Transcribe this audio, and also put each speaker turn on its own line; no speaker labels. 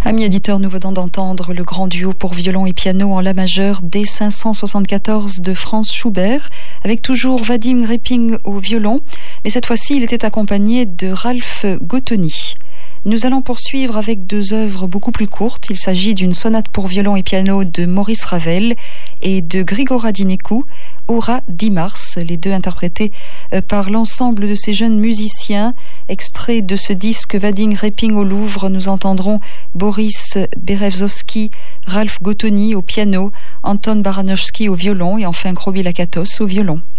Amis éditeurs, nous venons d'entendre le grand duo pour violon et piano en la majeure D574 de Franz Schubert, avec toujours Vadim Reping au violon, mais cette fois-ci il était accompagné de Ralph Gottoni. Nous allons poursuivre avec deux œuvres beaucoup plus courtes. Il s'agit d'une sonate pour violon et piano de Maurice Ravel et de Grigora Dinecu, Ora di Mars, les deux interprétés par l'ensemble de ces jeunes musiciens. Extrait de ce disque Vadim Reping au Louvre, nous entendrons Boris Berezovsky, Ralph Gottoni au piano, Anton Baranowski au violon et enfin Krobi Lakatos au violon.